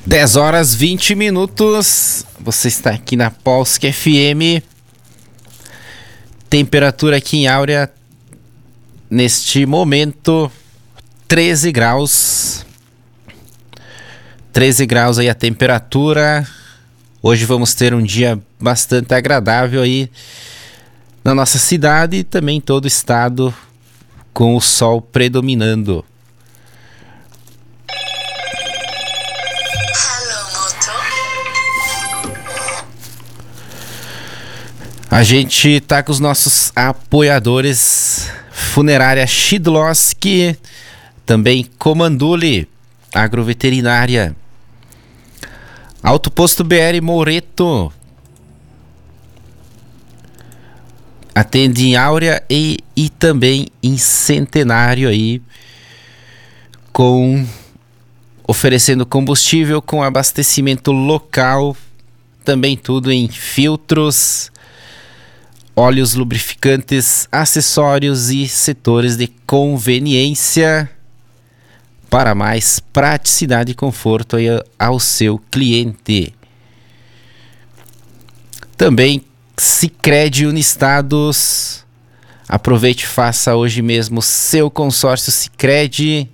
10 horas 20 minutos. Você está aqui na Polsk FM. Temperatura aqui em Áurea, neste momento, 13 graus. 13 graus aí a temperatura. Hoje vamos ter um dia bastante agradável aí na nossa cidade e também em todo o estado, com o sol predominando. A gente tá com os nossos apoiadores: Funerária Shidlowski, também Comanduli Agroveterinária, Autoposto BR Moreto, atende em Áurea e também em Centenário aí, oferecendo combustível com abastecimento local, também tudo em filtros, óleos lubrificantes, acessórios e setores de conveniência para mais praticidade e conforto aí ao seu cliente. Também Sicredi Unistados. Aproveite e faça hoje mesmo seu consórcio Sicredi.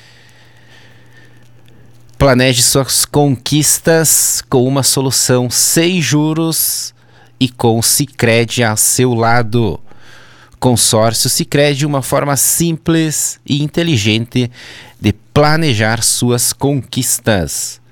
Planeje suas conquistas com uma solução sem juros e com o Sicredi a seu lado. Consórcio Sicredi, uma forma simples e inteligente de planejar suas conquistas.